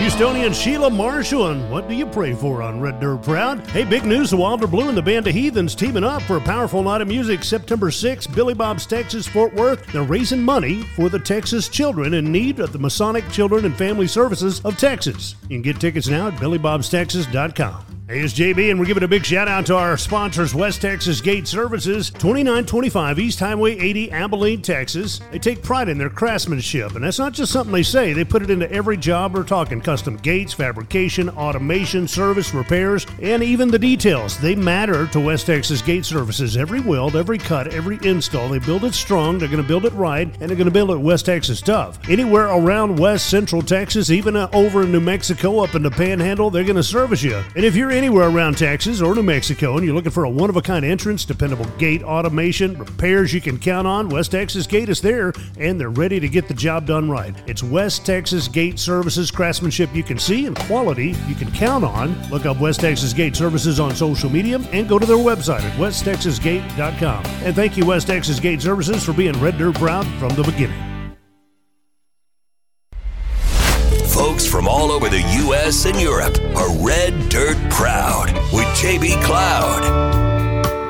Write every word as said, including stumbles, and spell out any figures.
Houstonian Sheila Marshall, and what do you pray for on Red Dirt Proud? Hey, big news, the Wilder Blue and the Band of Heathens teaming up for a powerful night of music September sixth, Billy Bob's Texas, Fort Worth. They're raising money for the Texas children in need at the Masonic Children and Family Services of Texas. You can get tickets now at billy bobs texas dot com. Hey, it's J B, and we're giving a big shout out to our sponsors, West Texas Gate Services, twenty-nine twenty-five East Highway eighty, Abilene, Texas. They take pride in their craftsmanship, and that's not just something they say. They put it into every job we're talking: custom gates, fabrication, automation, service, repairs, and even the details. They matter to West Texas Gate Services. Every weld, every cut, every install, they build it strong, they're going to build it right, and they're going to build it West Texas tough. Anywhere around West Central Texas, even uh, over in New Mexico, up in the Panhandle, they're going to service you. And if you're anywhere around Texas or New Mexico and you're looking for a one-of-a-kind entrance, dependable gate automation, repairs you can count on, West Texas Gate is there, and they're ready to get the job done right. It's West Texas Gate Services, craftsmanship you can see and quality you can count on. Look up West Texas Gate Services on social media and go to their website at west texas gate dot com. And thank you, West Texas Gate Services, for being Red Dirt proud from the beginning. Folks from all over the U S and Europe are Red Dirt Proud with J B Cloud.